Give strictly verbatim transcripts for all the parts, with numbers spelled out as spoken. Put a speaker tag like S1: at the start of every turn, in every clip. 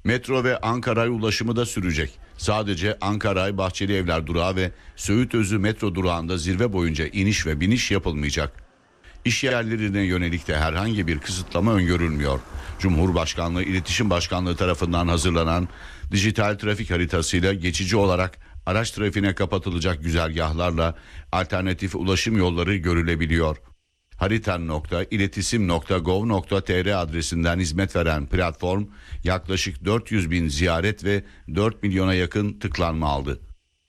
S1: Metro ve Ankaray ulaşımı da sürecek. Sadece Ankaray Bahçeli Evler durağı ve Söğütözü metro durağında zirve boyunca iniş ve biniş yapılmayacak. İş yerlerine yönelik de herhangi bir kısıtlama öngörülmüyor. Cumhurbaşkanlığı İletişim Başkanlığı tarafından hazırlanan dijital trafik haritasıyla geçici olarak araç trafiğine kapatılacak güzergahlarla alternatif ulaşım yolları görülebiliyor. haritan nokta iletisim nokta gov nokta tr adresinden hizmet veren platform yaklaşık dört yüz bin ziyaret ve dört milyona yakın tıklanma aldı.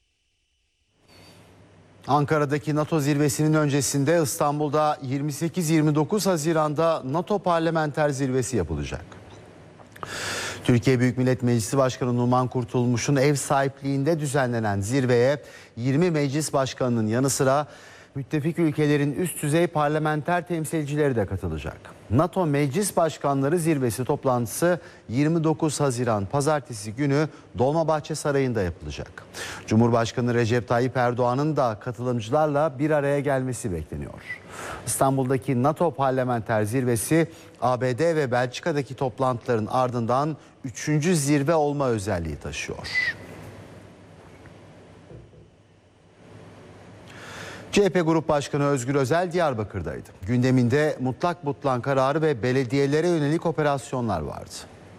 S2: Ankara'daki NATO zirvesinin öncesinde İstanbul'da yirmi sekiz yirmi dokuz Haziran'da NATO Parlamenter Zirvesi yapılacak. Türkiye Büyük Millet Meclisi Başkanı Numan Kurtulmuş'un ev sahipliğinde düzenlenen zirveye yirmi meclis başkanının yanı sıra müttefik ülkelerin üst düzey parlamenter temsilcileri de katılacak. NATO Meclis Başkanları Zirvesi toplantısı yirmi dokuz Haziran Pazartesi günü Dolmabahçe Sarayı'nda yapılacak. Cumhurbaşkanı Recep Tayyip Erdoğan'ın da katılımcılarla bir araya gelmesi bekleniyor. İstanbul'daki NATO Parlamenter Zirvesi A B D ve Belçika'daki toplantıların ardından üçüncü zirve olma özelliği taşıyor. C H P Grup Başkanı Özgür Özel Diyarbakır'daydı. Gündeminde mutlak butlan kararı ve belediyelere yönelik operasyonlar vardı.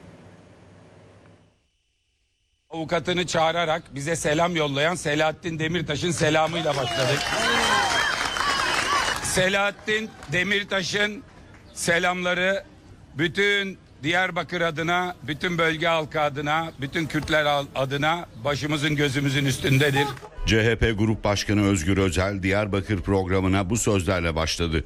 S3: Avukatını çağırarak bize selam yollayan Selahattin Demirtaş'ın selamıyla başladık. Selahattin Demirtaş'ın selamları bütün Diyarbakır adına, bütün bölge halkı adına, bütün Kürtler adına başımızın gözümüzün üstündedir.
S1: C H P Grup Başkanı Özgür Özel Diyarbakır programına bu sözlerle başladı.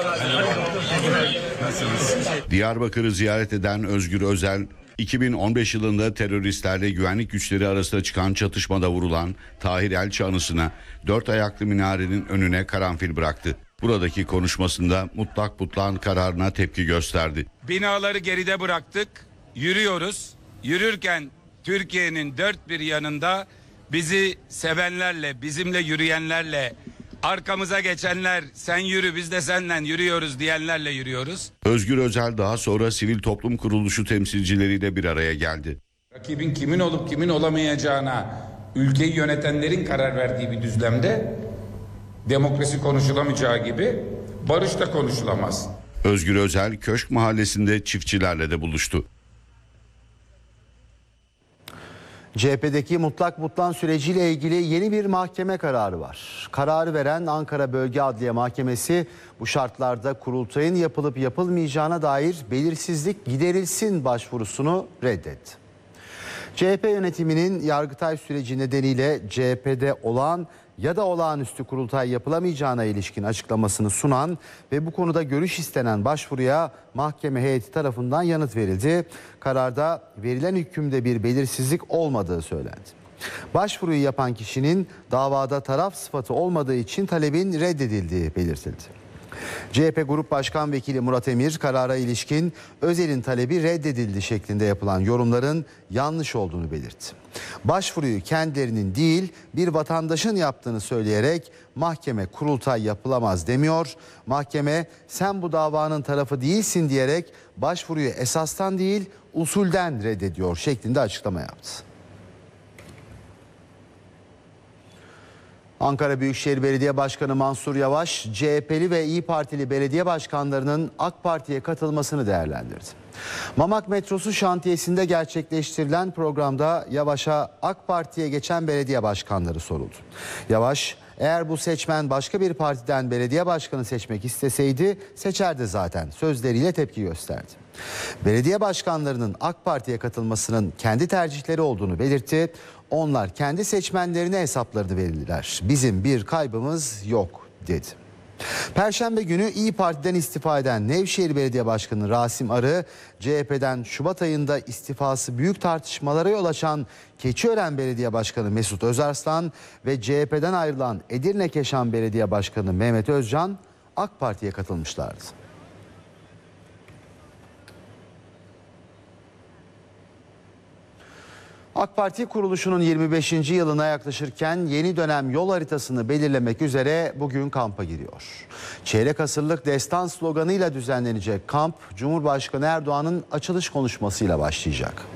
S1: Diyarbakır'ı ziyaret eden Özgür Özel, iki bin on beş yılında teröristlerle güvenlik güçleri arasında çıkan çatışmada vurulan Tahir Elçi anısına dört ayaklı minarenin önüne karanfil bıraktı. Buradaki konuşmasında mutlak butlan kararına tepki gösterdi.
S3: Binaları geride bıraktık, yürüyoruz. Yürürken Türkiye'nin dört bir yanında bizi sevenlerle, bizimle yürüyenlerle, arkamıza geçenler, sen yürü biz de senden yürüyoruz diyenlerle yürüyoruz.
S1: Özgür Özel daha sonra sivil toplum kuruluşu temsilcileriyle bir araya geldi.
S3: Rakibin kimin olup kimin olamayacağına ülkeyi yönetenlerin karar verdiği bir düzlemde demokrasi konuşulamayacağı gibi barış da konuşulamaz.
S1: Özgür Özel Köşk Mahallesi'nde çiftçilerle de buluştu.
S2: C H P'deki mutlak butlan süreciyle ilgili yeni bir mahkeme kararı var. Kararı veren Ankara Bölge Adliye Mahkemesi bu şartlarda kurultayın yapılıp yapılmayacağına dair belirsizlik giderilsin başvurusunu reddetti. C H P yönetiminin Yargıtay süreci nedeniyle C H P'de olan ya da olağanüstü kurultay yapılamayacağına ilişkin açıklamasını sunan ve bu konuda görüş istenen başvuruya mahkeme heyeti tarafından yanıt verildi. Kararda verilen hükümde bir belirsizlik olmadığı söylendi. Başvuruyu yapan kişinin davada taraf sıfatı olmadığı için talebin reddedildiği belirtildi. C H P Grup Başkan Vekili Murat Emir karara ilişkin Özel'in talebi reddedildi şeklinde yapılan yorumların yanlış olduğunu belirtti. Başvuruyu kendilerinin değil bir vatandaşın yaptığını söyleyerek mahkeme kurultay yapılamaz demiyor. Mahkeme sen bu davanın tarafı değilsin diyerek başvuruyu esastan değil usulden reddediyor şeklinde açıklama yaptı. Ankara Büyükşehir Belediye Başkanı Mansur Yavaş, C H P'li ve İYİ Partili belediye başkanlarının AK Parti'ye katılmasını değerlendirdi. Mamak metrosu şantiyesinde gerçekleştirilen programda Yavaş'a AK Parti'ye geçen belediye başkanları soruldu. Yavaş, eğer bu seçmen başka bir partiden belediye başkanı seçmek isteseydi seçerdi zaten sözleriyle tepki gösterdi. Belediye başkanlarının AK Parti'ye katılmasının kendi tercihleri olduğunu belirtti. Onlar kendi seçmenlerine hesaplarını verirler. Bizim bir kaybımız yok dedi. Perşembe günü İYİ Parti'den istifa eden Nevşehir Belediye Başkanı Rasim Arı, C H P'den Şubat ayında istifası büyük tartışmalara yol açan Keçiören Belediye Başkanı Mesut Özarslan ve C H P'den ayrılan Edirne Keşan Belediye Başkanı Mehmet Özcan AK Parti'ye katılmışlardı. AK Parti kuruluşunun yirmi beşinci yılına yaklaşırken yeni dönem yol haritasını belirlemek üzere bugün kampa giriyor. Çeyrek asırlık destan sloganıyla düzenlenecek kamp Cumhurbaşkanı Erdoğan'ın açılış konuşmasıyla başlayacak.